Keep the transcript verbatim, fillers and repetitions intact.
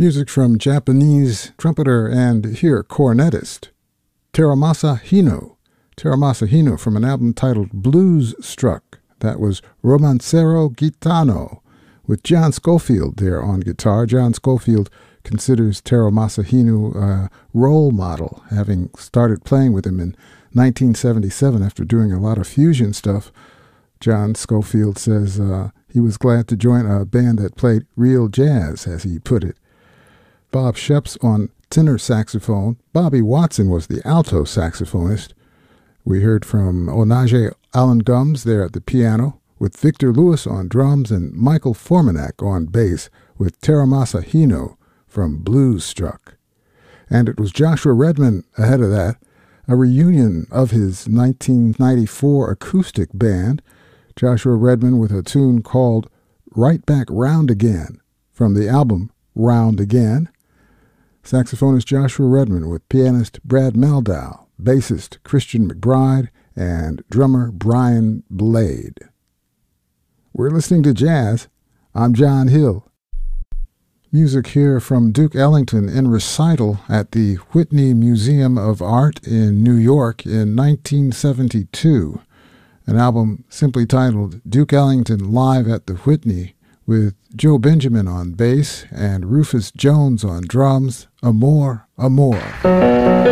Music from Japanese trumpeter and here cornetist Teramasa Hino. Teramasa Hino from an album titled Blues Struck. That was Romancero Gitano with John Scofield there on guitar. John Scofield considers Teramasa Hino a role model, having started playing with him in nineteen seventy-seven after doing a lot of fusion stuff. John Scofield says uh, he was glad to join a band that played real jazz, as he put it. Bob Sheps on tenor saxophone. Bobby Watson was the alto saxophonist. We heard from Onaje Allen Gums there at the piano, with Victor Lewis on drums and Michael Formanek on bass, with Teramasa Hino from Blues Struck. And it was Joshua Redman ahead of that, a reunion of his nineteen ninety-four acoustic band, Joshua Redman with a tune called Right Back Round Again from the album Round Again. Saxophonist Joshua Redman with pianist Brad Meldow, bassist Christian McBride, and drummer Brian Blade. We're listening to jazz. I'm John Hill. Music here from Duke Ellington in recital at the Whitney Museum of Art in New York in nineteen seventy-two. An album simply titled Duke Ellington Live at the Whitney, with Joe Benjamin on bass and Rufus Jones on drums. Amor, Amor.